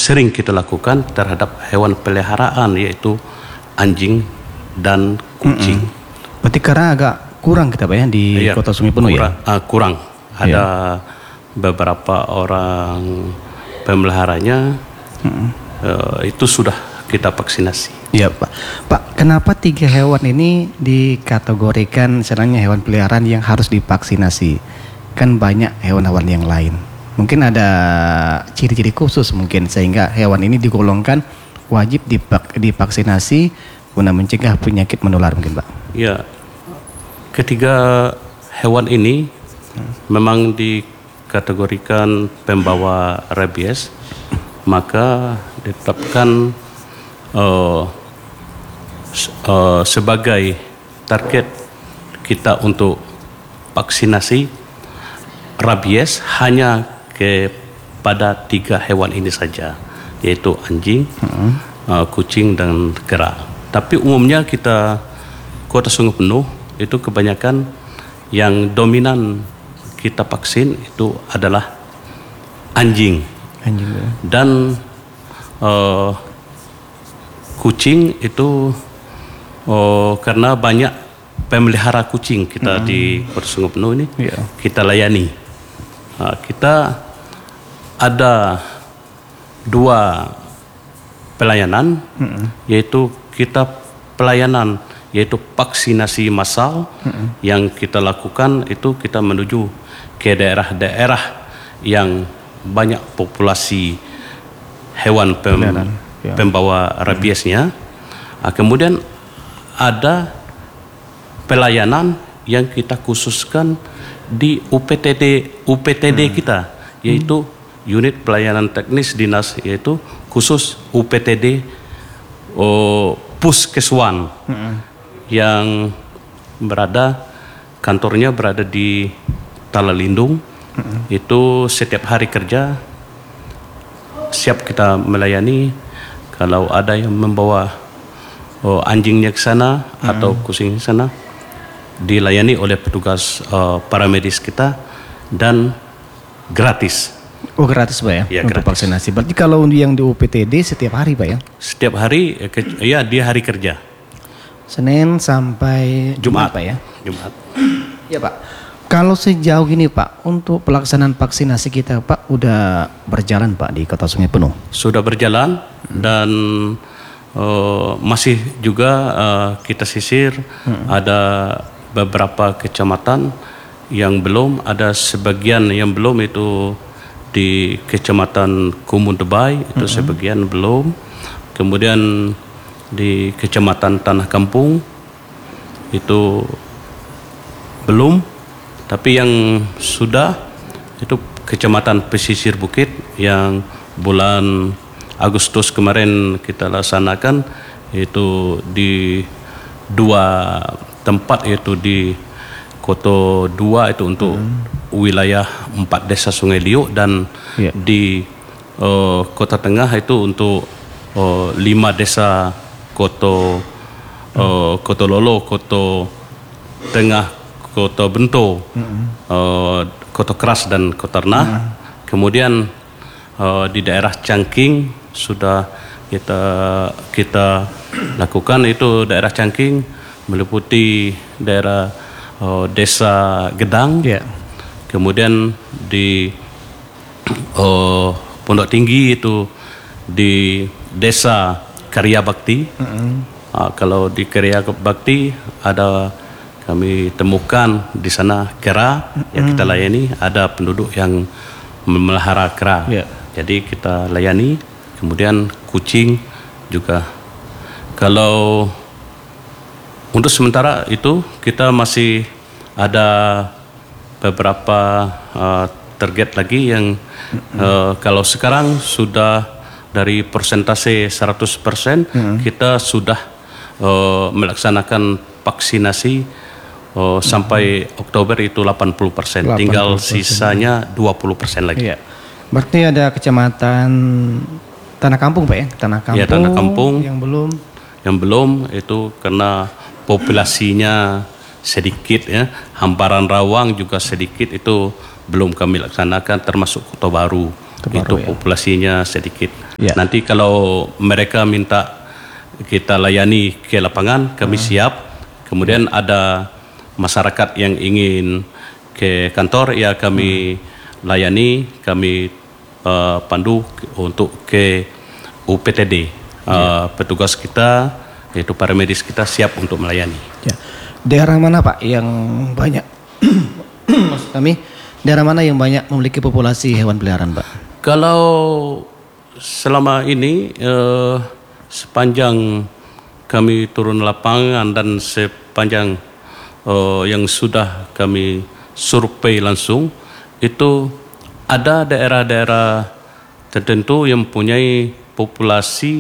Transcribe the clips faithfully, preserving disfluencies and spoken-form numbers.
sering kita lakukan terhadap hewan peliharaan, yaitu anjing dan kucing. Mm-mm. Berarti karena agak kurang kita Pak ya di ya, Kota Sungai Penuh kurang, ya? Uh, kurang. Ada ya. beberapa orang pemeliharanya mm-hmm. uh, itu sudah kita vaksinasi. Iya Pak. Pak, kenapa tiga hewan ini dikategorikan misalnya hewan peliharaan yang harus divaksinasi? Kan banyak hewan-hewan yang lain. Mungkin ada ciri-ciri khusus mungkin sehingga hewan ini digolongkan wajib divaksinasi guna mencegah penyakit menular mungkin Pak. Ya, ketiga hewan ini hmm. memang dikategorikan pembawa rabies, maka ditetapkan uh, uh, sebagai target kita untuk vaksinasi rabies hanya kepada tiga hewan ini saja, yaitu anjing, hmm. uh, kucing dan kera. Tapi umumnya kita Kota Sungai Penuh itu kebanyakan yang dominan kita vaksin itu adalah anjing, anjing ya. Dan uh, kucing itu uh, karena banyak pemelihara kucing kita hmm. di Kota Sungai Penuh ini yeah. kita layani. Uh, kita ada dua pelayanan, hmm. yaitu kita pelayanan yaitu vaksinasi massal hmm. yang kita lakukan itu kita menuju ke daerah-daerah yang banyak populasi hewan pem, ya. pembawa rabiesnya. Nah, kemudian ada pelayanan yang kita khususkan di U P T D U P T D hmm. kita, yaitu unit pelayanan teknis dinas, yaitu khusus U P T D oh, Puskeswan hmm. yang berada kantornya berada di Talalindung. Hmm. Itu setiap hari kerja siap kita melayani. Kalau ada yang membawa oh, anjingnya ke sana hmm. atau kucing ke sana, dilayani oleh petugas uh, paramedis kita dan gratis. Oh gratis Pak ya, ya untuk gratis. vaksinasi. Berarti kalau yang di U P T D setiap hari Pak ya? Setiap hari, ke, ya di hari kerja. Senin sampai Jumat, Jumat Pak ya? Jumat. Ya Pak. Kalau sejauh ini Pak, untuk pelaksanaan vaksinasi kita Pak, udah berjalan Pak di Kota Sungai Penuh? Sudah berjalan hmm. dan uh, masih juga uh, kita sisir, hmm. ada beberapa kecamatan yang belum, ada sebagian yang belum itu di Kecamatan Kumundebai itu mm-hmm. sebagian belum, kemudian di Kecamatan Tanah Kampung itu belum, tapi yang sudah itu Kecamatan Pesisir Bukit yang bulan Agustus kemarin kita laksanakan itu di dua tempat, yaitu di Koto dua itu untuk hmm. wilayah empat desa Sungai Liuk, dan yeah. di uh, Kota Tengah itu untuk uh, lima desa Koto uh, hmm. Koto Lolo, Koto Tengah, Koto Bento, hmm. uh, Koto Keras dan Koto Ternah. Hmm. Kemudian uh, di daerah Cangking sudah kita kita lakukan, itu daerah Cangking meliputi daerah Oh, desa Gedang, yeah. kemudian di oh, Pondok Tinggi itu di desa Karya Bakti. Mm-hmm. uh, kalau di Karya Bakti ada kami temukan di sana kera mm-hmm. yang kita layani, ada penduduk yang memelihara kera, yeah. jadi kita layani. Kemudian kucing juga. Kalau untuk sementara itu kita masih ada beberapa uh, target lagi yang mm-hmm. uh, kalau sekarang sudah dari persentase seratus persen mm-hmm. kita sudah uh, melaksanakan vaksinasi uh, mm-hmm. sampai Oktober itu delapan puluh persen, tinggal sisanya dua puluh persen lagi. Iya. Berarti ada Kecamatan Tanah Kampung Pak ya? Tanah Kampung, ya, Tanah Kampung yang belum yang belum itu karena populasinya sedikit ya, hamparan rawang juga sedikit, itu belum kami laksanakan, termasuk Kota Baru. Separuh, itu ya. populasinya sedikit. Ya. Nanti kalau mereka minta kita layani ke lapangan, kami hmm. siap. Kemudian ya. ada masyarakat yang ingin ke kantor, ya kami hmm. layani, kami uh, pandu untuk ke U P T D. Uh, ya. Petugas kita, yaitu para medis kita siap untuk melayani. Ya. Daerah mana Pak yang banyak, maksud kami, daerah mana yang banyak memiliki populasi hewan peliharaan Pak? Kalau selama ini eh, sepanjang kami turun lapangan dan sepanjang eh, yang sudah kami survei langsung, itu ada daerah-daerah tertentu yang mempunyai populasi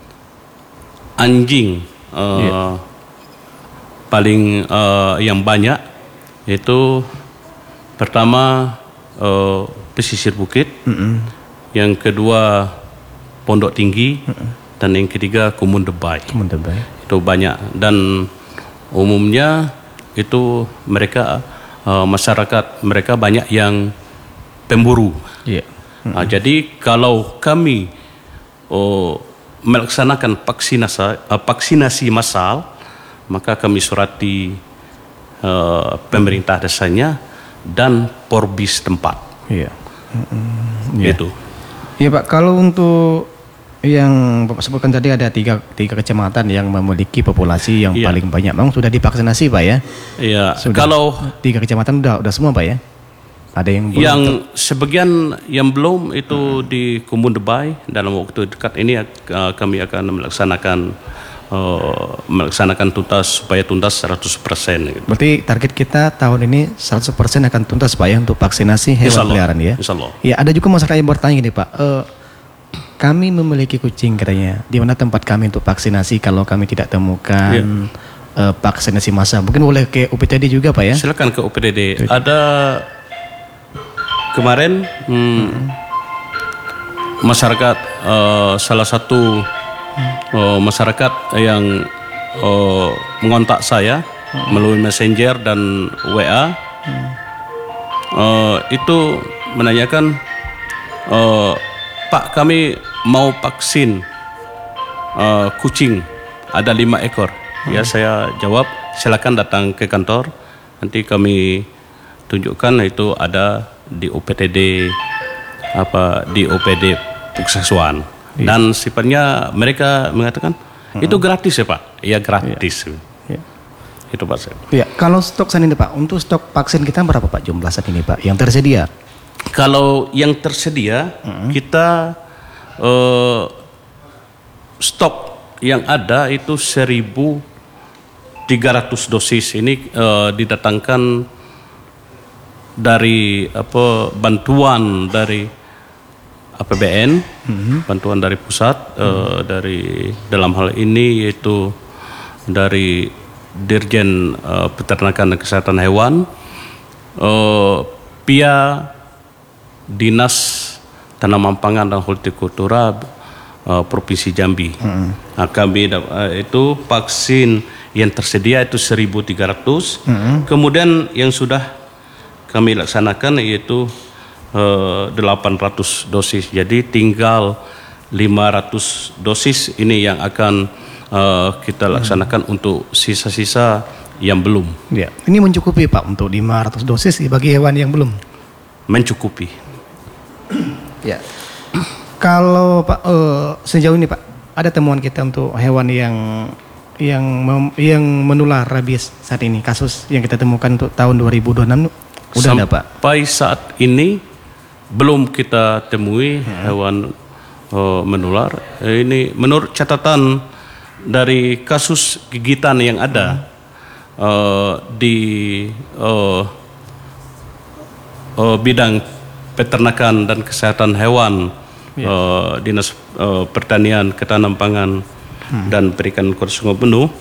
anjing eh, yeah. paling eh, yang banyak, yaitu pertama eh, pesisir bukit, mm-hmm. yang kedua Pondok Tinggi, mm-hmm. dan yang ketiga Kumun Debai. Kumun Debai. Itu banyak, dan umumnya itu mereka uh, masyarakat mereka banyak yang pemburu. Yeah. Mm-hmm. Uh, jadi kalau kami uh, melaksanakan vaksinasi uh, vaksinasi massal, maka kami surati uh, pemerintah desanya dan Porbis tempat. Iya. Mm-hmm. Yeah. Itu. Iya Pak, kalau untuk yang Bapak sebutkan tadi ada tiga, tiga kecamatan yang memiliki populasi yang yeah. paling banyak, memang sudah divaksinasi Pak ya? Iya. Sudah, kalau tiga kecamatan udah udah semua Pak ya? Ada yang belum? Yang sebagian yang belum itu hmm. di Kumun Debai, dalam waktu dekat ini uh, kami akan melaksanakan uh, melaksanakan tuntas supaya tuntas seratus persen. Gitu. Berarti target kita tahun ini seratus persen akan tuntas Pak ya untuk vaksinasi hewan peliharaan ya? Insyaallah. Ya, ada juga masyarakat yang bertanya nih Pak, uh, kami memiliki kucing katanya, di mana tempat kami untuk vaksinasi kalau kami tidak temukan yeah. uh, vaksinasi massal? Mungkin boleh ke U P T D juga Pak ya? Silakan ke U P T D. Itu. Ada kemarin hmm, hmm. masyarakat uh, salah satu uh, masyarakat yang uh, mengontak saya hmm. melalui Messenger dan W A, hmm. uh, itu menanyakan, uh, Pak, kami mau vaksin uh, kucing, ada lima ekor. Hmm. Ya, saya jawab silakan datang ke kantor, nanti kami tunjukkan itu ada di U P T D apa di U P D Puskeswan. Iya. Dan sifatnya mereka mengatakan hmm. itu gratis ya Pak. Iya gratis. Iya. Iya. Itu Pak. Iya. Kalau stok saat ini Pak, untuk stok vaksin kita berapa Pak jumlah saat ini Pak yang tersedia? Kalau yang tersedia hmm. kita uh, stok yang ada itu seribu tiga ratus dosis. Ini uh, didatangkan dari apa bantuan dari A P B N, mm-hmm. bantuan dari pusat, mm-hmm. uh, dari dalam hal ini yaitu dari Dirjen uh, Peternakan dan Kesehatan Hewan, uh, via Dinas Tanaman Pangan dan Hortikultura uh, Provinsi Jambi. Mm-hmm. Nah, kami uh, itu vaksin yang tersedia itu seribu tiga ratus, mm-hmm. kemudian yang sudah kami laksanakan yaitu uh, delapan ratus dosis. Jadi tinggal lima ratus dosis ini yang akan uh, kita laksanakan hmm. untuk sisa-sisa yang belum. Ya, ini mencukupi Pak untuk lima ratus dosis bagi hewan yang belum? Mencukupi. Ya. Kalau Pak uh, sejauh ini Pak ada temuan kita untuk hewan yang yang mem, yang menular rabies saat ini, kasus yang kita temukan untuk tahun dua ribu dua puluh enam udah ada Pak? Sampai saat ini belum kita temui hmm. hewan uh, menular. Ini menurut catatan dari kasus gigitan yang ada hmm. uh, di uh, uh, bidang peternakan dan kesehatan hewan, yeah. uh, Dinas uh, Pertanian, Ketahanan Pangan hmm. dan Perikanan Kota Sungai Penuh,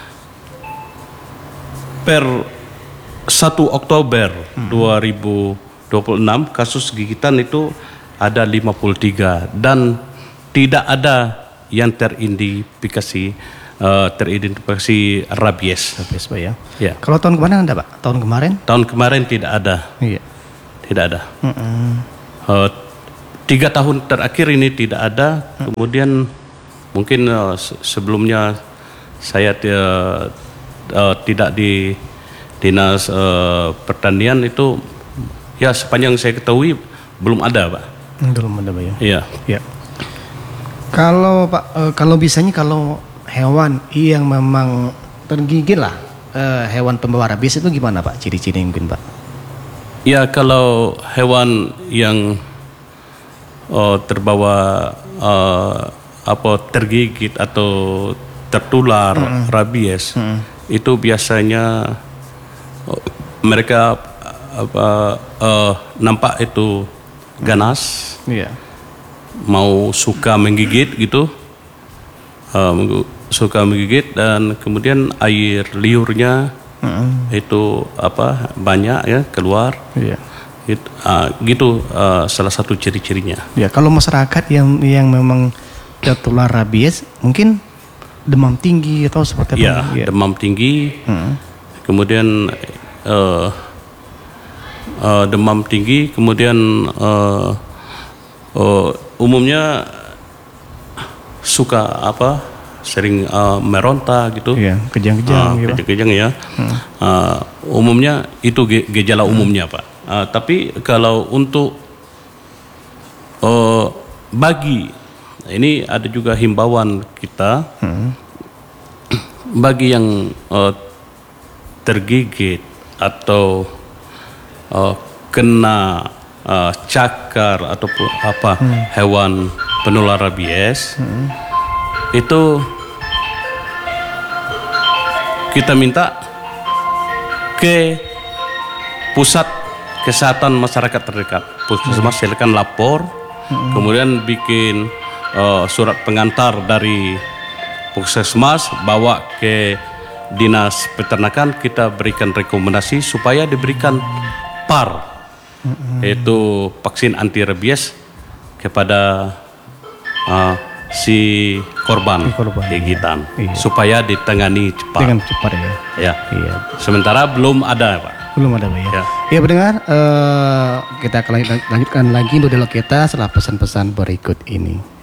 per satu Oktober hmm. dua ribu dua puluh enam kasus gigitan itu ada lima puluh tiga dan tidak ada yang teridentifikasi uh, teridentifikasi rabies. Rabies Pak ya. Ya. Kalau tahun kemarin ada Pak? Tahun kemarin? Tahun kemarin tidak ada. Iya. Tidak ada. Mm-mm. Uh, tiga tahun terakhir ini tidak ada. Kemudian mungkin uh, sebelumnya saya uh, uh, tidak di dinas uh, pertanian itu, ya sepanjang saya ketahui belum ada, Pak. Belum ada, Pak ya. Iya. Ya. Kalau Pak, uh, kalau biasanya kalau hewan yang memang tergigit lah, uh, hewan pembawa rabies itu gimana, Pak? Ciri-ciri mungkin, Pak? Ya, kalau hewan yang uh, terbawa uh, apa tergigit atau tertular mm-hmm. rabies, mm-hmm. itu biasanya uh, mereka uh, uh, nampak itu ganas, yeah. mau suka menggigit gitu, uh, suka menggigit dan kemudian air liurnya mm-hmm. itu apa banyak ya keluar. Yeah. It, uh, gitu uh, salah satu ciri-cirinya. Ya, kalau masyarakat yang yang memang tertular rabies mungkin demam tinggi atau seperti apa? Ya, ya. demam tinggi. Hmm. Kemudian uh, uh, demam tinggi, kemudian uh, uh, umumnya suka apa? Sering uh, meronta gitu. Iya, kejang-kejang uh, gitu. Kejang-kejang ya. Hmm. Uh, umumnya itu ge- gejala umumnya, Pak. Uh, tapi kalau untuk uh, bagi ini ada juga himbauan kita hmm. bagi yang uh, tergigit atau uh, kena uh, cakar ataupun apa hmm. hewan penular rabies hmm. itu kita minta ke pusat kesehatan masyarakat terdekat, puskesmas, hmm. silakan lapor, hmm. kemudian bikin uh, surat pengantar dari puskesmas, bawa ke dinas peternakan, kita berikan rekomendasi supaya diberikan P A R, hmm. yaitu vaksin anti rabies kepada uh, si korban, korban gigitan, iya. supaya ditangani cepat. Dengan cepat ya. Ya. Iya. Sementara belum ada, Pak. Belum ada, Pak ya. Ya, ya pendengar, uh, kita akan lanjutkan lagi untuk dialog kita setelah pesan-pesan berikut ini.